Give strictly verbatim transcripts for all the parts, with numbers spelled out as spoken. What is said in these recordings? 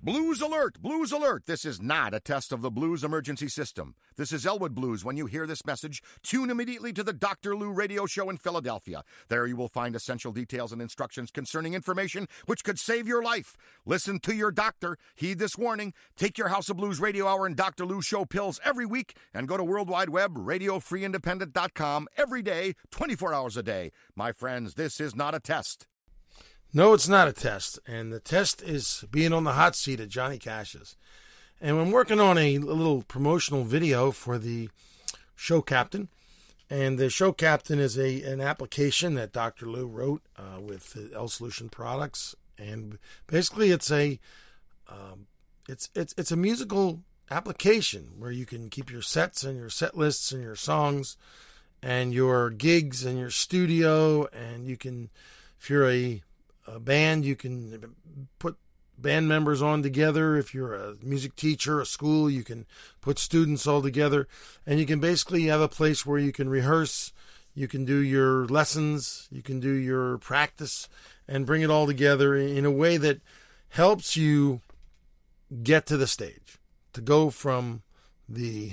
Blues alert! Blues alert! This is not a test of the Blues emergency system. This is Elwood Blues. When you hear this message, tune immediately to the Doctor Lou radio show in Philadelphia. There you will find essential details and instructions concerning information which could save your life. Listen to your doctor. Heed this warning. Take your House of Blues radio hour and Doctor Lou show pills every week and go to World Wide Web, radio free independent dot com every day, twenty-four hours a day. My friends, this is not a test. No, it's not a test, and the test is being on the hot seat at Johnny Cash's. And I'm working on a, a little promotional video for the Show Captain, and the Show Captain is a an application that Doctor Lou wrote uh, with L Solution Products, and basically it's a um, it's it's it's a musical application where you can keep your sets and your set lists and your songs and your gigs and your studio, and you can, if you're a a band, you can put band members on together. If you're a music teacher, a school, you can put students all together, and you can basically have a place where you can rehearse, you can do your lessons, you can do your practice, and bring it all together in a way that helps you get to the stage, to go from the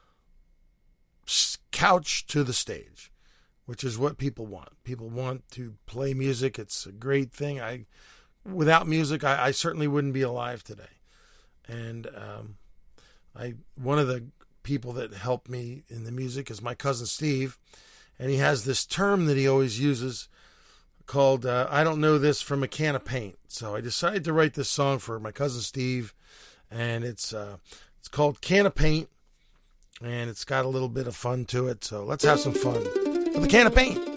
couch to the stage, which is what people want. People want to play music. It's a great thing. I, without music, I, I certainly wouldn't be alive today. And um, I, one of the people that helped me in the music is my cousin Steve, and he has this term that he always uses called uh, "I don't know this from a can of paint." So I decided to write this song for my cousin Steve, and it's uh, it's called "Can of Paint," and it's got a little bit of fun to it. So let's have some fun with a can of paint.